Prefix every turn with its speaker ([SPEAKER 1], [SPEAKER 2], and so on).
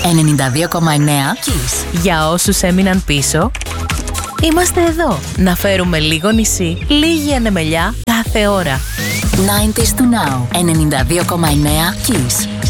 [SPEAKER 1] 92,9 Kiss.
[SPEAKER 2] Για όσους έμειναν πίσω, είμαστε εδώ να φέρουμε λίγο νησί, λίγη ανεμελιά κάθε ώρα.
[SPEAKER 1] 90s to now. 92,9 Kiss.